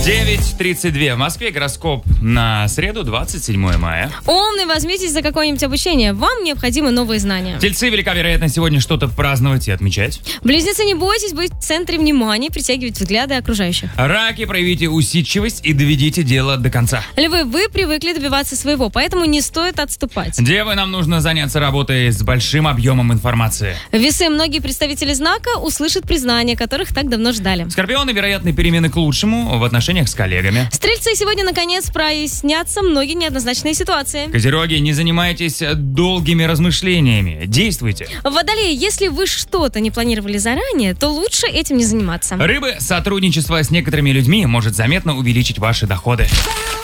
9:32 в Москве. Гороскоп на среду, 27 мая. Умный, возьмитесь за какое-нибудь обучение. Вам необходимы новые знания. Тельцы, велика вероятность сегодня что-то праздновать и отмечать. Близнецы, не бойтесь быть в центре внимания, притягивать взгляды окружающих. Раки, проявите усидчивость и доведите дело до конца. Львы, вы привыкли добиваться своего, поэтому не стоит отступать. Девы, нам нужно заняться работой с большим объемом информации. Весы, многие представители знака услышат признания, которых так давно ждали. Скорпионы, вероятны перемены к лучшему в отношениях с коллегами. Стрельцы, сегодня наконец прояснятся многие неоднозначные ситуации. Козероги, не занимайтесь долгими размышлениями. Действуйте. Водолеи, если вы что-то не планировали заранее, то лучше этим не заниматься. Рыбы, сотрудничество с некоторыми людьми может заметно увеличить ваши доходы.